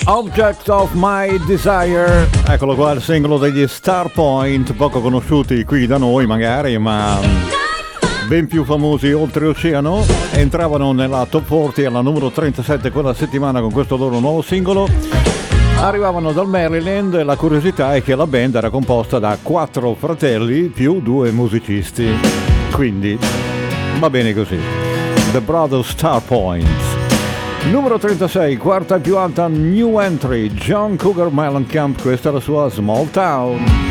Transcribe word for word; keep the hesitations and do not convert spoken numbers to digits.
Object of My Desire, eccolo qua il singolo degli Starpoint, poco conosciuti qui da noi magari, ma ben più famosi oltreoceano. Entravano nella top quaranta alla numero trentasette quella settimana con questo loro nuovo singolo. Arrivavano dal Maryland e la curiosità è che la band era composta da quattro fratelli più due musicisti, quindi va bene così. The Brothers Starpoint. Numero trentasei, quarta e più alta new entry, John Cougar Mellencamp, questa è la sua Small Town.